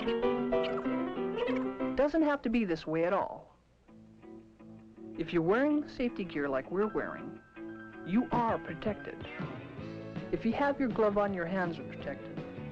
It doesn't have to be this way at all. If you're wearing safety gear like we're wearing, you are protected. If you have your glove on, your hands are protected.